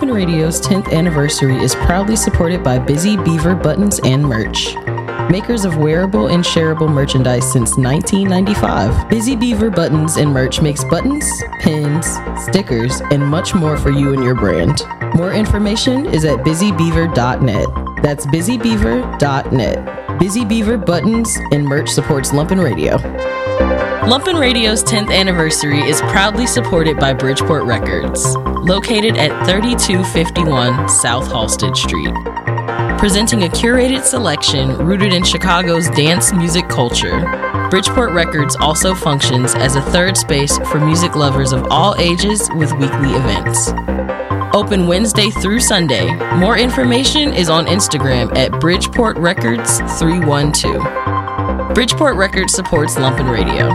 Lumpen Radio's 10th anniversary is proudly supported by Busy Beaver Buttons and Merch, makers of wearable and shareable merchandise since 1995. Busy Beaver Buttons and Merch makes buttons, pins, stickers, and much more for you and your brand. More information is at busybeaver.net. That's busybeaver.net. Busy Beaver Buttons and Merch supports Lumpen Radio. Lumpen Radio's 10th anniversary is proudly supported by Bridgeport Records, located at 3251 South Halsted Street. Presenting a curated selection rooted in Chicago's dance music culture, Bridgeport Records also functions as a third space for music lovers of all ages with weekly events. Open Wednesday through Sunday. More information is on Instagram at Bridgeport Records 312. Bridgeport Records supports Lumpen Radio.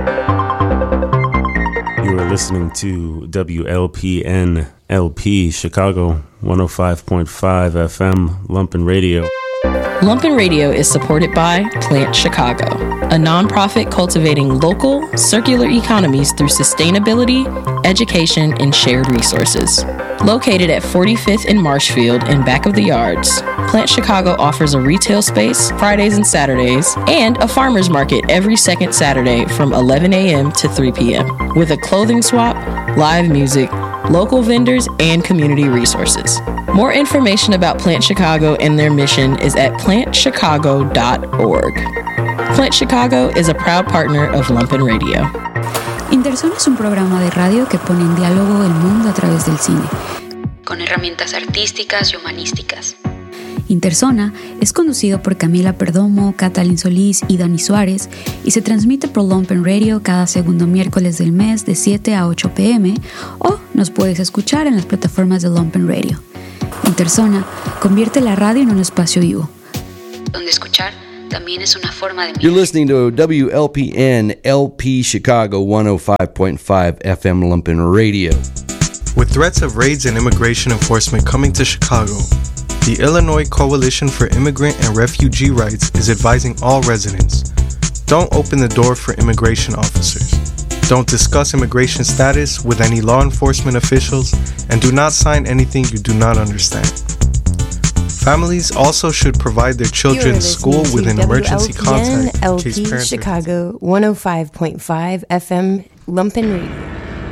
You are listening to WLPN LP Chicago 105.5 FM Lumpen Radio. Lumpen Radio is supported by Plant Chicago, a nonprofit cultivating local, circular economies through sustainability, education, and shared resources. Located at 45th and Marshfield in back of the yards, Plant Chicago offers a retail space Fridays and Saturdays and a farmer's market every second Saturday from 11 a.m. to 3 p.m. with a clothing swap, live music, local vendors, and community resources. More information about Plant Chicago and their mission is at plantchicago.org. Plant Chicago is a proud partner of Lumpen Radio. Interzona es un programa de radio que pone en diálogo el mundo a través del cine, con herramientas artísticas y humanísticas. Interzona es conducido por Camila Perdomo, Catalin Solís y Dani Suárez y se transmite por Lumpen Radio cada segundo miércoles del mes de 7 a 8 p.m. o nos puedes escuchar en las plataformas de Lumpen Radio. Interzona convierte la radio en un espacio vivo, donde escuchar también es una forma de... You're listening to WLPN LP Chicago 105.5 FM Lumpen Radio. With threats of raids and immigration enforcement coming to Chicago, the Illinois Coalition for Immigrant and Refugee Rights is advising all residents: don't open the door for immigration officers. Don't discuss immigration status with any law enforcement officials, and do not sign anything you do not understand. Families also should provide their children's school with an emergency contact in LP case parents Chicago 105.5 FM Lumpen Radio.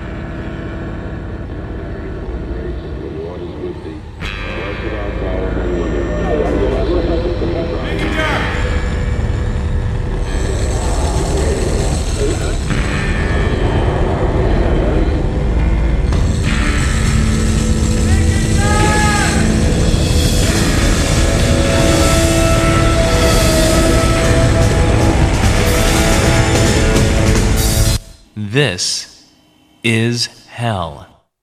This is hell.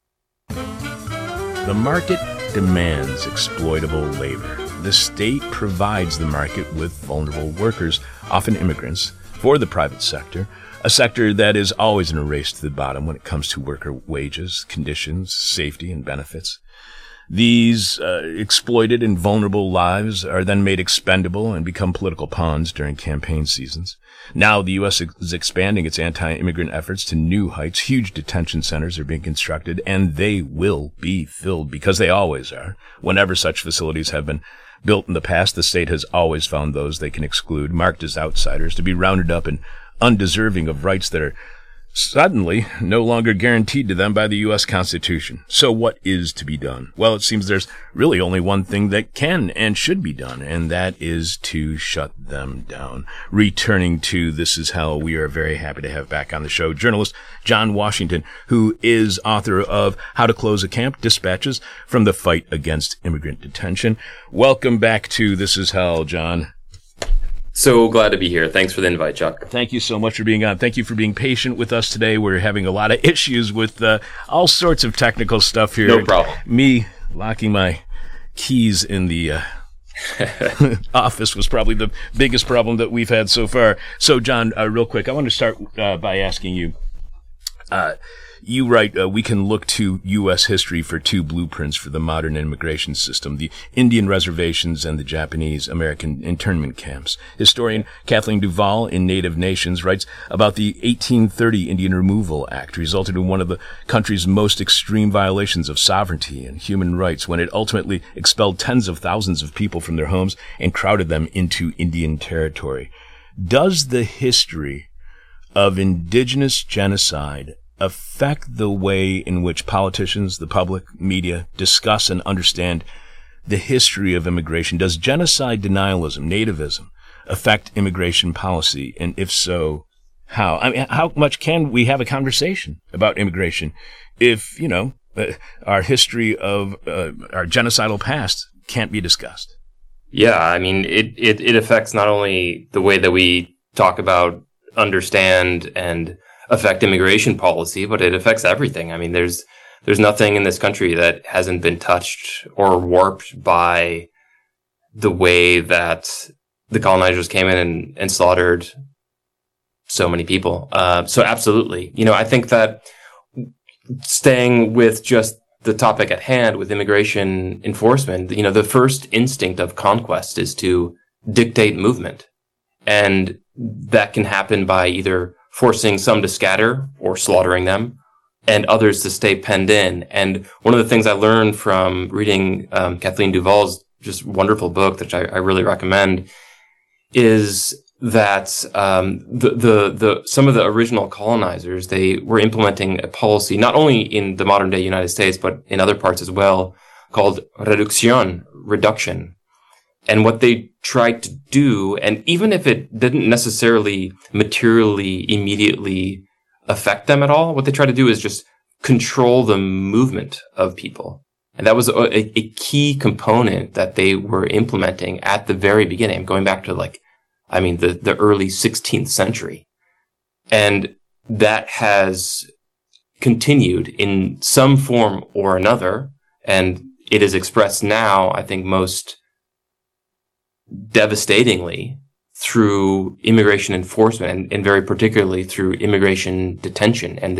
The market demands exploitable labor. The state provides the market with vulnerable workers, often immigrants, for the private sector, a sector that is always in a race to the bottom when it comes to worker wages, conditions, safety, and benefits. These exploited and vulnerable lives are then made expendable and become political pawns during campaign seasons. Now the U.S. is expanding its anti-immigrant efforts to new heights. Huge detention centers are being constructed, and they will be filled because they always are. Whenever such facilities have been built in the past, the state has always found those they can exclude, marked as outsiders, to be rounded up and undeserving of rights that are suddenly no longer guaranteed to them by the U.S. Constitution. So what is to be done? Well, it seems there's really only one thing that can and should be done, and that is to shut them down. Returning to This Is Hell, we are very happy to have back on the show journalist John Washington, who is author of How to Close a Camp, Dispatches from the Fight Against Immigrant Detention. Welcome back to This Is Hell, John. So glad to be here. Thanks for the invite, Chuck. Thank you so much for being on. Thank you for being patient with us today. We're having a lot of issues with all sorts of technical stuff here. No problem. Me locking my keys in the office was probably the biggest problem that we've had so far. So, John, real quick, I want to start by asking you, You write, we can look to U.S. history for two blueprints for the modern immigration system, the Indian reservations and the Japanese-American internment camps. Historian Kathleen Duval in Native Nations writes about the 1830 Indian Removal Act, resulted in one of the country's most extreme violations of sovereignty and human rights when it ultimately expelled tens of thousands of people from their homes and crowded them into Indian territory. Does the history of indigenous genocide affect the way in which politicians, the public, media discuss and understand the history of immigration? Does genocide denialism, nativism, affect immigration policy? And if so, how? I mean, how much can we have a conversation about immigration if, our history of our genocidal past can't be discussed? Yeah, I mean, it affects not only the way that we talk about, understand, and affect immigration policy, but it affects everything. I mean, there's nothing in this country that hasn't been touched or warped by the way that the colonizers came in and slaughtered so many people. So absolutely. I think that staying with just the topic at hand with immigration enforcement, the first instinct of conquest is to dictate movement. And that can happen by either forcing some to scatter or slaughtering them, and others to stay penned in. And one of the things I learned from reading Kathleen Duval's just wonderful book, which I really recommend, is that the some of the original colonizers, they were implementing a policy not only in the modern day United States but in other parts as well, called reduction. And what they tried to do, and even if it didn't necessarily materially immediately affect them at all, what they tried to do is just control the movement of people. And that was a key component that they were implementing at the very beginning, going back to the early 16th century. And that has continued in some form or another. And it is expressed now, I think, most devastatingly through immigration enforcement and very particularly through immigration detention and